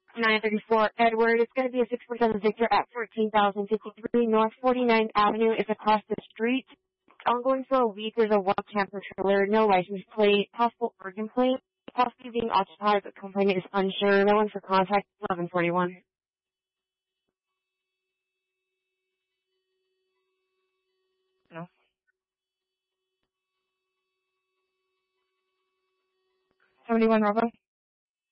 934 Edward. It's going to be a 6% Victor at 14,053 North 49th Avenue. It's across the street. Ongoing for a week. There's a wild camper trailer, no license plate, possible organ plate, possibly being occupied, but complainant is unsure. No one for contact. 1141. No. 71 Bravo.